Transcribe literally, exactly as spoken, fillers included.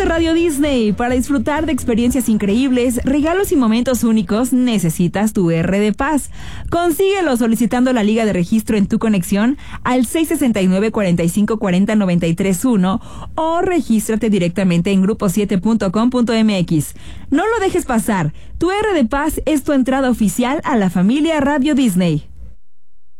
de Radio Disney. Para disfrutar de experiencias increíbles, regalos y momentos únicos, necesitas tu R de Paz. Consíguelo solicitando la liga de registro en tu conexión al seis sesenta y nueve, cuarenta y cinco, cuarenta, noventa y tres uno o regístrate directamente en grupo siete punto com punto m x. No lo dejes pasar. Tu R de Paz es tu entrada oficial a la familia Radio Disney.